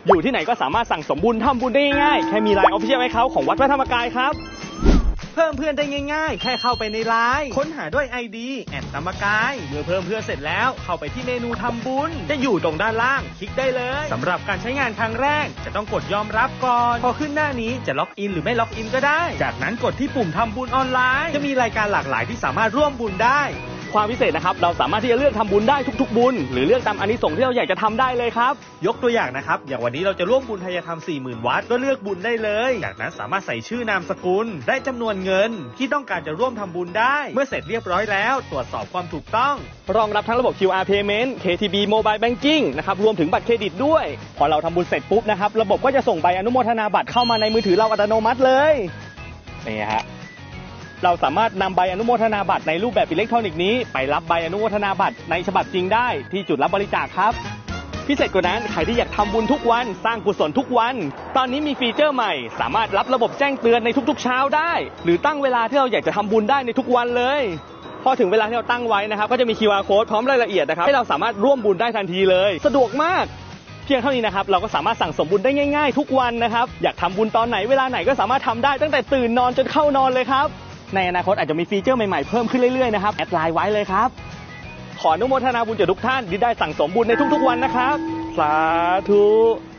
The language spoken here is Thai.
อยู่ที่ไหนก็สามารถสั่งสมบุญทำบุญได้ง่ายๆแค่มี LINE Official Account ของวัดพระธรรมกายครับเพิ่มเพื่อนได้ง่ายๆแค่เข้าไปใน LINE ค้นหาด้วย ID ธรรมกายเมื่อเพิ่มเพื่อนเสร็จแล้วเข้าไปที่เมนูทำบุญจะอยู่ตรงด้านล่างคลิกได้เลยสำหรับการใช้งานครั้งแรกจะต้องกดยอมรับก่อนพอขึ้นหน้านี้จะล็อกอินหรือไม่ล็อกอินก็ได้จากนั้นกดที่ปุ่มทำบุญออนไลน์จะมีรายการหลากหลายที่สามารถร่วมบุญได้ความพิเศษนะครับเราสามารถที่จะเลือกทำบุญได้ทุกๆบุญหรือเลือกตามอานิสงส์ที่เราอยากจะทำได้เลยครับยกตัวอย่างนะครับอย่างวันนี้เราจะร่วมบุญทายธรรม 40,000 วัตต์ก็เลือกบุญได้เลยจากนั้นสามารถใส่ชื่อนามสกุลได้จำนวนเงินที่ต้องการจะร่วมทำบุญได้เมื่อเสร็จเรียบร้อยแล้วตรวจสอบความถูกต้องรองรับทั้งระบบ QR Payment KTB Mobile Banking นะครับรวมถึงบัตรเครดิตด้วยพอเราทำบุญเสร็จปุ๊บนะครับระบบก็จะส่งใบอนุโมทนาบัตรเข้ามาในมือถือเราอัตโนมัติเลยนี่ฮะเราสามารถนำใบอนุโมทนาบัตรในรูปแบบอิเล็กทรอนิกส์นี้ไปรับใบอนุโมทนาบัตรในฉบับจริงได้ที่จุดรับบริจาคครับพิเศษกว่านั้นใครที่อยากทำบุญทุกวันสร้างกุศลทุกวันตอนนี้มีฟีเจอร์ใหม่สามารถรับระบบแจ้งเตือนในทุกๆเช้าได้หรือตั้งเวลาที่เราอยากจะทำบุญได้ในทุกวันเลยพอถึงเวลาที่เราตั้งไว้นะครับก็จะมี QR Code พร้อมรายละเอียดนะครับให้เราสามารถร่วมบุญได้ทันทีเลยสะดวกมากเพียงเท่านี้นะครับเราก็สามารถสั่งสมบุญได้ง่ายๆทุกวันนะครับอยากทำบุญตอนไหนเวลาไหนก็สามารถทำได้ตั้งแต่ตื่นนอนจนเข้านอนเลยครับในอนาคตอาจจะมีฟีเจอร์ใหม่ๆเพิ่มขึ้นเรื่อยๆนะครับแอดไลน์ไว้เลยครับขออนุโมทนาบุญจากทุกท่านที่ได้สั่งสมบุญในทุกๆวันนะครับสาธุ